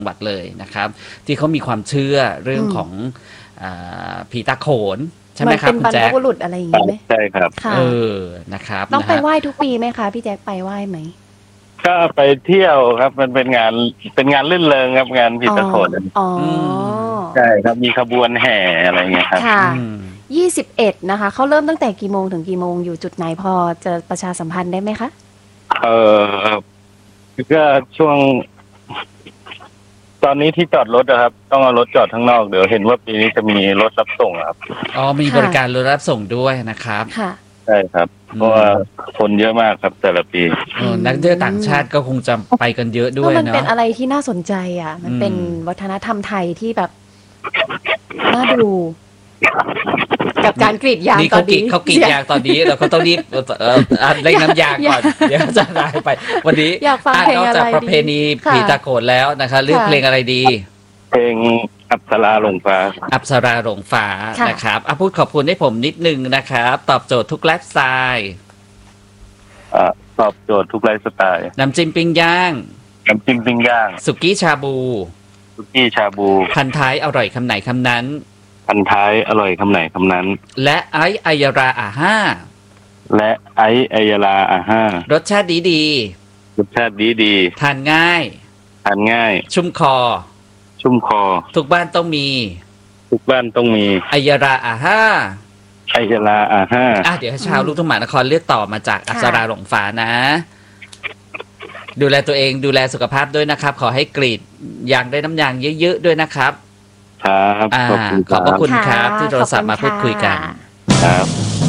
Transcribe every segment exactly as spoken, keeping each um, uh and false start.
งหวัดเลยนะครับที่เขามีความเชื่อเรื่องของผีตาโขนใช่ไหมครับคุณแจ็คเป็นบรรพบุรุษอะไรอย่างนี้ไหมใช่ครับเออนะครับต้องไปไหว้ทุกปีไหมคะพี่แจ็คไปไหว้ไหมก็ไปเที่ยวครับมันเป็นงานเป็นงานลื่นเริงครับงานผีตาโขนอ๋อใช่ครับมีขบวนแห่อะไรเงี้ยครับค่ะยี่สิบเอ็ดนะคะเขาเริ่มตั้งแต่กี่โมงถึงกี่โมงอยู่จุดไหนพอจะประชาสัมพันธ์ได้ไหมคะเออก็ช่วงตอนนี้ที่จอดรถนะครับต้องเอารถจอดข้างนอกเดี๋ยวเห็นว่าปีนี้จะมีรถรับส่งครับอ๋อมีบริการรถรับส่งด้วยนะครับค่ะใช่ครับเพราะว่าคนเยอะมากครับแต่ละปีนักเที่ยวต่างชาติก็คงจะไปกันเยอะด้วยเนาะมันเป็นอะไรที่น่าสนใจอ่ะมันเป็นวัฒนธรรมไทยที่แบบน่าดูกับการกรีดยางตอนนี้เขากรีดยางตอนนี้เราก็ต้องรีบเล่นน้ำยางก่อนเดี๋ยวจะได้ไปวันนี้อยากฟังเพลงอะไรดีนอกจากประเพณีผีตาโขนแล้วนะคะเลือกเพลงอะไรดีเพลงอัปสราหลงฟ้าอัปสราหลงฟ้านะครับอ่ะพูดขอบคุณให้ผมนิดนึงนะครับตอบโจทย์ทุกไลฟ์สไตล์อ่าตอบโจทย์ทุกไลฟ์สไตล์น้ำจิ้มปิ้งย่างน้ำจิ้มปิ้งย่างสุกี้ชาบูสุกี้ชาบูพันท้ายอร่อยคำไหนคำนั้นพันท้ายอร่อยคำไหนคำนั้นและไอซ์อัยราอาห้าและไอซ์อัยราอาห้ารสชาติดีดีรสชาติดีดีทานง่ายทานง่ายชุ่มคอชุ่มคอทุกบ้านต้องมีทุกบ้านต้องมีอัยราอาห้าอัยราอาห้าอ่ะเดี๋ยวชาวลูกทุ่งมหานครเลือกต่อมาจากอัปสราหลงฟ้านะดูแลตัวเองดูแลสุขภาพด้วยนะครับขอให้กรีดยางได้น้ำยางเยอะๆด้วยนะครับครับขอบคุณขอบพระคุณครับที่โทรศัพท์มาพูดคุยกันครับ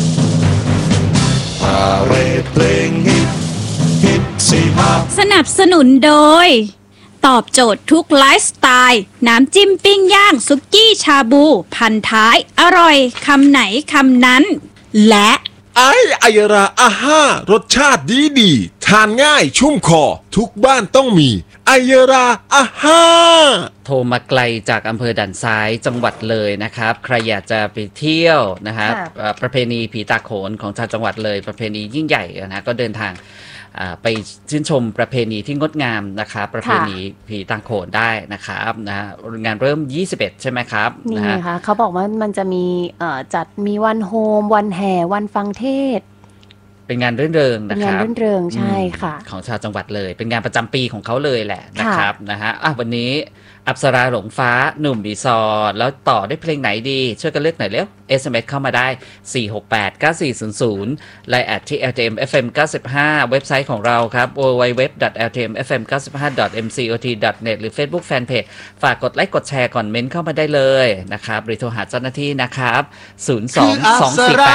เพลงฮิตฮิตสี่ภาคสนับสนุนโดยตอบโจทย์ทุกไลฟ์สไตล์น้ำจิ้มปิ้งย่างสุกี้ชาบูพันท้ายอร่อยคำไหนคำนั้นและไออัยราอาห้ารสชาติดีดีทานง่ายชุ่มคอทุกบ้านต้องมีอัยราอาห้าโทรมาไกลจากอำเภอด่านซ้ายจังหวัดเลยนะครับใครอยากจะไปเที่ยวนะครับประเพณีผีตาโขนของชาวจังหวัดเลยประเพณียิ่งใหญ่นะก็เดินทางไปชื่นชมประเพณีที่งดงามนะครับประเพณีผีตาโขนได้นะครับนะงานเริ่มยี่สิบเอ็ดใช่ไหมครับนี่ค่ะเขาบอกว่ามันจะมีจัดมีวันโฮมวันแห่วันฟังเทศเป็นงานรื่นเริงนะครับงานรื่นเริงใช่ค่ะของชาวจังหวัดเลยเป็นงานประจำปีของเขาเลยแหละนะครับนะฮะอ่ะวันนี้อัปสราหลงฟ้าหนุ่มบีซอแล้วต่อได้เพลงไหนดีช่วยกันเลือกหน่อยเร็ว เอส เอ็ม เอส เข้ามาได้สี่ หก แปด เก้า สี่ ศูนย์ ศูนย์ ไลน์ แอท ที่ แอล ที เอ็ม เอฟ เอ็ม เก้าสิบห้า เว็บไซต์ของเราครับ ดับเบิลยู ดับเบิลยู ดับเบิลยู ดอท แอล ที เอ็ม เอฟ เอ็ม เก้าสิบห้า ดอท เอ็ม ซี โอ ที ดอท เน็ต หรือ Facebook Fanpage ฝากกดไลค์กดแชร์ก่อนเม้นเข้ามาได้เลยนะครับหรือโทรหาเจ้าหน้าที่นะครับศูนย์ สอง สอง สี่ แปด